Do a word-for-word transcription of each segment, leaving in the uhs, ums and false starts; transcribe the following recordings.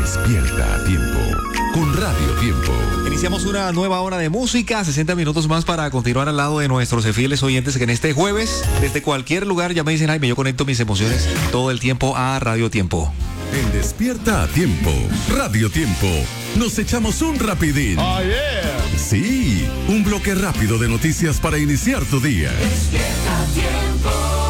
Despierta a tiempo con Radio Tiempo. Iniciamos una nueva hora de música, sesenta minutos más para continuar al lado de nuestros fieles oyentes que en este jueves, desde cualquier lugar, ya me dicen, Jaime, yo conecto mis emociones todo el tiempo a Radio Tiempo. En Despierta a Tiempo, Radio Tiempo, nos echamos un rapidín. Oh, yeah. Sí, un bloque rápido de noticias para iniciar tu día. Despierta a Tiempo.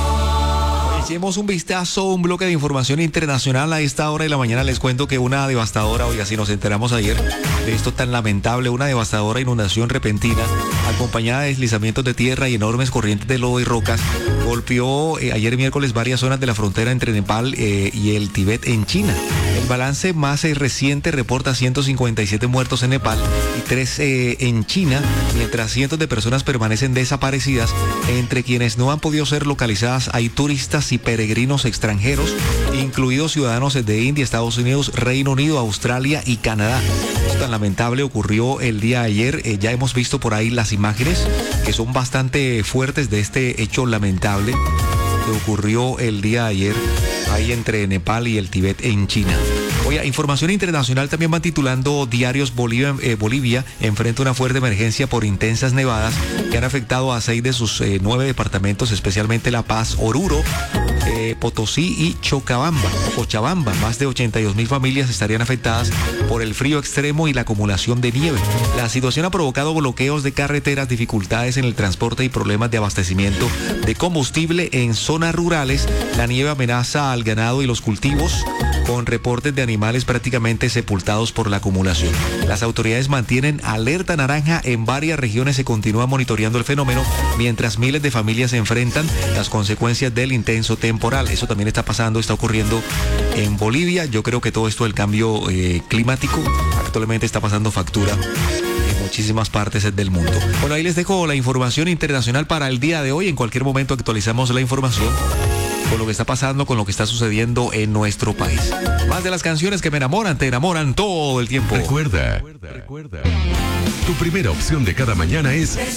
Echemos un vistazo, un bloque de información internacional a esta hora de la mañana. Les cuento que una devastadora, oiga, si nos enteramos ayer de esto tan lamentable, una devastadora inundación repentina, acompañada de deslizamientos de tierra y enormes corrientes de lodo y rocas, golpeó eh, ayer miércoles varias zonas de la frontera entre Nepal eh, y el Tíbet en China. El balance más eh, reciente reporta ciento cincuenta y siete muertos en Nepal y tres eh, en China, mientras cientos de personas permanecen desaparecidas. Entre quienes no han podido ser localizadas hay turistas y peregrinos extranjeros, incluidos ciudadanos de India, Estados Unidos, Reino Unido, Australia y Canadá. Esto tan lamentable ocurrió el día de ayer. Eh, ya hemos visto por ahí las imágenes que son bastante fuertes de este hecho lamentable que ocurrió el día de ayer ahí entre Nepal y el Tíbet en China. Oye, información internacional también van titulando diarios. Bolivia, eh, Bolivia enfrenta una fuerte emergencia por intensas nevadas que han afectado a seis de sus eh, nueve departamentos, especialmente La Paz, Oruro, eh, Potosí y Chocabamba, Cochabamba. Más de ochenta y dos mil familias estarían afectadas por el frío extremo y la acumulación de nieve. La situación ha provocado bloqueos de carreteras, dificultades en el transporte y problemas de abastecimiento de combustible en zonas rurales. La nieve amenaza al ganado y los cultivos, con reportes de animales prácticamente sepultados por la acumulación. Las autoridades mantienen alerta naranja en varias regiones. Se continúa monitoreando el fenómeno mientras miles de familias se enfrentan las consecuencias del intenso temporal. Eso también está pasando, está ocurriendo en Bolivia. Yo creo que todo esto del cambio eh, climático actualmente está pasando factura en muchísimas partes del mundo. Bueno, ahí les dejo la información internacional para el día de hoy. En cualquier momento actualizamos la información con lo que está pasando, con lo que está sucediendo en nuestro país. Más de las canciones que me enamoran, te enamoran todo el tiempo. Recuerda, recuerda, tu primera opción de cada mañana es